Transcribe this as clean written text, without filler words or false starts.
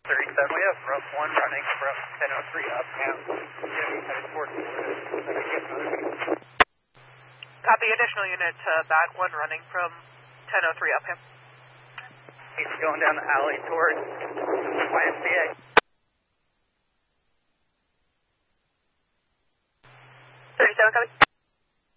37, we have rough 1 running from 1003 up now. Headed towards the Copy, additional unit back 1 running from 1003 up him. He's going down the alley towards YMCA. 37, copy.